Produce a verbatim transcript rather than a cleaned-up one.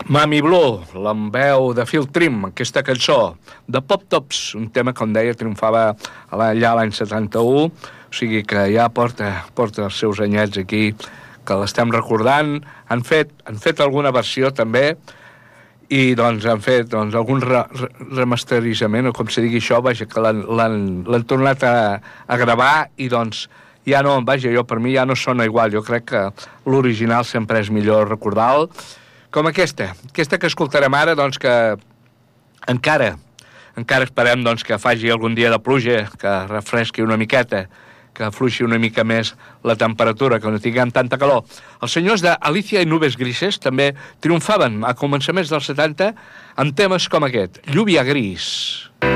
Mami Blue, l'enveu de Phil Trim, aquesta cançó de Pop Tops, un tema, com deia, triomfava allà l'any setanta-u, o sigui que ja porta, porta els seus anyets aquí, que l'estem recordant. Han fet, han fet alguna versió també, i doncs han fet doncs, algun re remasteritzament, o com se digui això, vaja, que l'han tornat a, a gravar, i doncs ja no, vaja, jo per mi ja no sona igual. Jo crec que l'original sempre és millor recordar-lo. Com aquesta, aquesta que escoltarem ara, doncs que encara, encara esperem doncs, que faci algun dia de pluja, que refresqui una miqueta, que afluixi una mica més la temperatura, que no tinguem tanta calor. Els senyors d'Alicia i Nubes Grises també triomfaven a començaments dels setanta amb temes com aquest, Lluvia Gris.